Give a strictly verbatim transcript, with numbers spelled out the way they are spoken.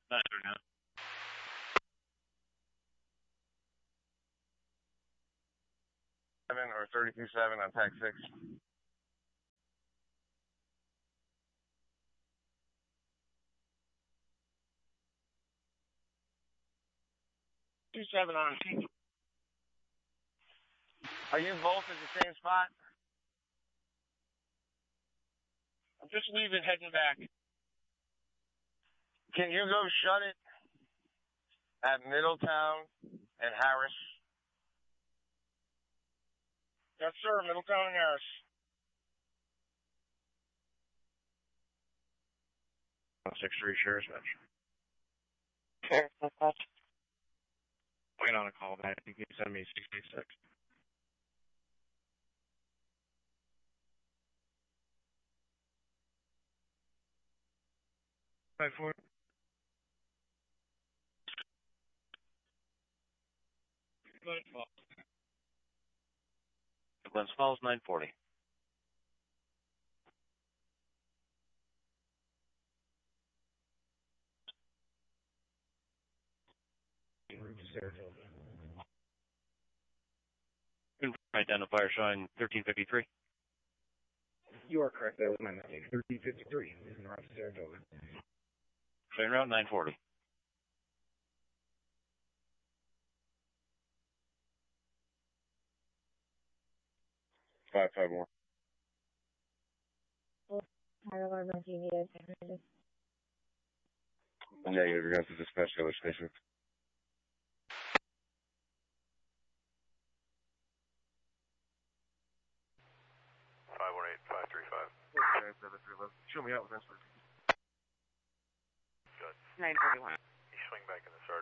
nine thirty-nine. Seven or thirty-two seven on pack six. Two seven on. Are you both at the same spot? I'm just leaving, heading back. Can you go shut it at Middletown and Harris? Yes, sir. Middletown and Harris. six three Sheriff's Match. Sheriff's Match. Wait on a call back. You can send me six eight six. Five four. Glens Falls. Glens Falls, nine forty. Saratoga. Identifier showing thirteen fifty-three. You are correct. That was my mistake. thirteen fifty-three is in route to Saratoga. Showing route nine forty. Five five more. Negative. You're going to dispatch the other station. five one eight, five three five. Show me out with this one. Good. nine forty-one. You swing back in the sergeant.